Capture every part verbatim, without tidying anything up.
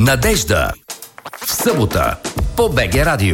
Надежда в събота по БГ Радио.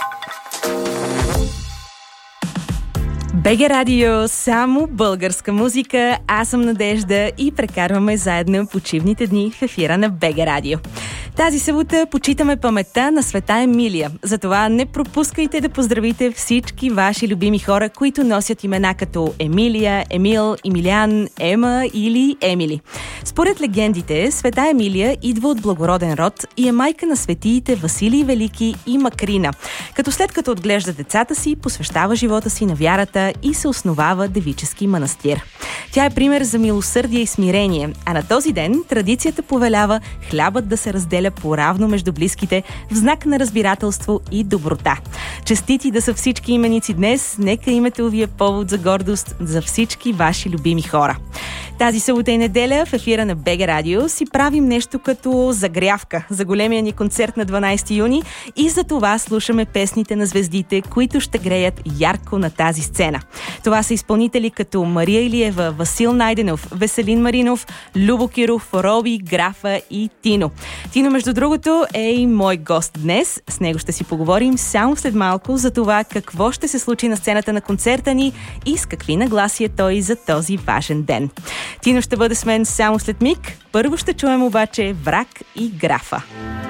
БГ Радио, само българска музика. Аз съм Надежда и прекарваме заедно почивните дни в ефира на БГ Радио. Тази събота почитаме паметта на света Емилия. Затова не пропускайте да поздравите всички ваши любими хора, които носят имена като Емилия, Емил, Емилиан, Ема или Емили. Според легендите, света Емилия идва от благороден род и е майка на светиите Василий Велики и Макрина, като след като отглежда децата си, посвещава живота си на вярата и се основава девически манастир. Тя е пример за милосърдие и смирение, а на този ден традицията повелява хлябът да се разделя поравно между близките в знак на разбирателство и доброта. Честити да са всички именици днес, нека името ви е повод за гордост за всички ваши любими хора. Тази събота и неделя в ефира на БГ Радио си правим нещо като загрявка за големия ни концерт на дванайсети юни и за това слушаме песните на звездите, които ще греят ярко на тази сцена. Това са изпълнители като Мария Илиева, Васил Найденов, Веселин Маринов, Любо Киров, Роби, Графа и Тино. Тино, между другото, е и мой гост днес. С него ще си поговорим само след малко за това какво ще се случи на сцената на концерта ни и с какви нагласи е той за този важен ден. Тино ще бъде с мен само след миг. Първо ще чуем обаче Враг и Графа.